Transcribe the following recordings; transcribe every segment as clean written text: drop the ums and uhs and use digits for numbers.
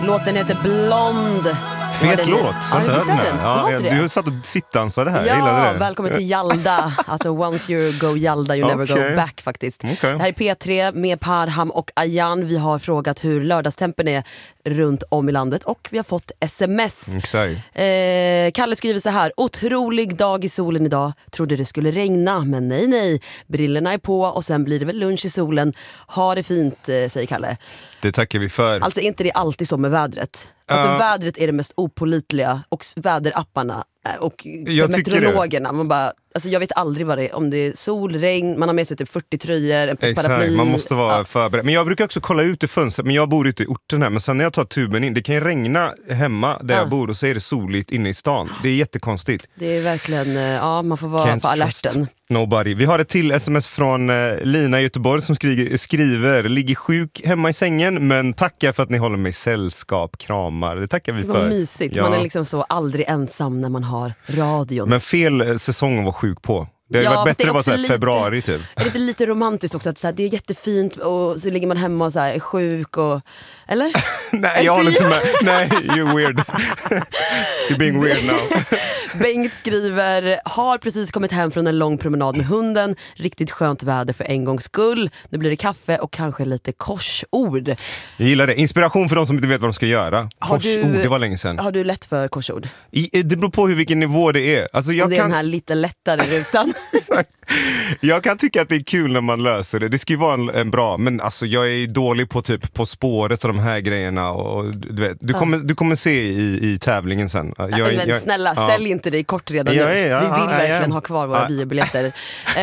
Låten heter Blond. Fet låt, jag har inte hört den här. Du satt och sittdansade här, jag gillade det. Välkommen till Jalda. Alltså once you go Jalda, you never go back faktiskt. Det här är P3 med Parham och Ayan. Vi har frågat hur lördagstempen är runt om i landet och vi har fått sms. Kalle skriver så här: otrolig dag i solen idag. Trodde det skulle regna, men nej. Brillorna är på och sen blir det väl lunch i solen. Ha det fint, säger Kalle. Det tackar vi för. Alltså är inte det alltid så med vädret? Alltså vädret är det mest opålitliga och väderapparna och meteorologerna. Man bara, alltså jag vet aldrig vad det är. Om det är sol, regn, man har med sig typ 40 tröjor, en paraply. Man måste vara förberedd. Men jag brukar också kolla ut i fönstret. Men jag bor ute i orten här. Men sen när jag tar tuben in, det kan ju regna hemma där jag bor och så är det soligt inne i stan. Det är jättekonstigt. Det är verkligen, man får vara på alerten. Nobody. Vi har ett till sms från Lina i Göteborg som skriver: ligger sjuk hemma i sängen men tackar för att ni håller mig sällskap, kramar. Det tackar vi för. Det var mysigt. Man är liksom så aldrig ensam när man har radion. Men fel säsong att vara sjuk på. Det var bättre att vara så här februari typ. Är det lite romantiskt också att så här, det är jättefint och så ligger man hemma och så här, är sjuk och eller? Nej, jag håller inte med. Nej, you're weird. You're being weird now. Bengt skriver: har precis kommit hem från en lång promenad med hunden. Riktigt skönt väder för en gångs skull. Nu blir det kaffe och kanske lite korsord. Jag gillar det. Inspiration för de som inte vet vad de ska göra. Korsord, det var länge sedan. Har du lätt för korsord? Det beror på vilken nivå det är. Alltså, det är den här lite lättare rutan. Jag kan tycka att det är kul när man löser det. Det ska ju vara en bra, men alltså jag är dålig på typ På spåret och de här grejerna och du vet, du kommer se i tävlingen sen. Men snälla, sälj inte dig kort redan nu. Vi vill verkligen ha kvar våra biobiljetter.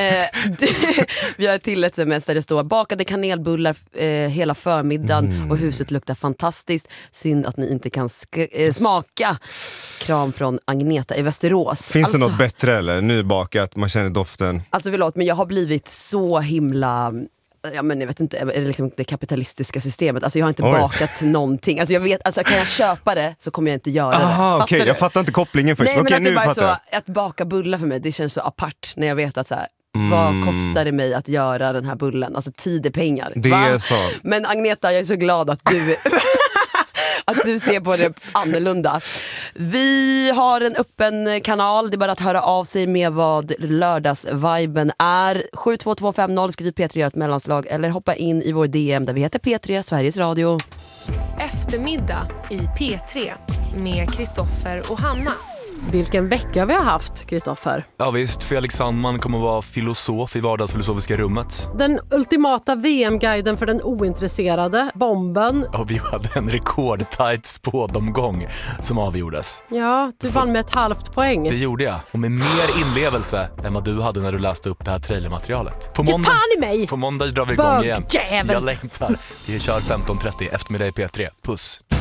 Vi har ett till ett sms där det står: bakade kanelbullar hela förmiddagen och huset luktar fantastiskt. Synd att ni inte kan smaka. Kram från Agneta i Västerås. Finns det något bättre eller? Nybakat, man känner doften. Alltså förlåt, men jag har blivit så himla... Ja, men jag vet inte, är det liksom det kapitalistiska systemet? Alltså jag har inte bakat någonting. Alltså jag vet, alltså kan jag köpa det så kommer jag inte göra det. Okej, jag fattar inte kopplingen först. Nej, men nu bara så att baka bullar för mig, det känns så apart när jag vet att så här, vad kostar det mig att göra den här bullen? Alltså tid är pengar. Det är så. Men Agneta, jag är så glad att du att du ser på det annorlunda. Vi har en öppen kanal. Det är bara att höra av sig med vad lördagsviben är. 72250, skriv P3, gör ett mellanslag eller hoppa in i vår DM där vi heter P3 Sveriges Radio. Eftermiddag i P3 med Kristoffer och Hanna. Vilken vecka vi har haft, Kristoffer. Ja visst, Felix Sandman kommer vara filosof i vardagsfilosofiska rummet. Den ultimata VM-guiden för den ointresserade, bomben. Och vi hade en rekordtajt spådomgång som avgjordes. Ja, du vann med 1/2 poäng. Det gjorde jag, och med mer inlevelse än vad du hade när du läste upp det här trailermaterialet. Ge fan i mig! På måndag drar vi igång igen. Bögjävel! Jag längtar. Vi kör 15:30 eftermiddag i P3. Puss!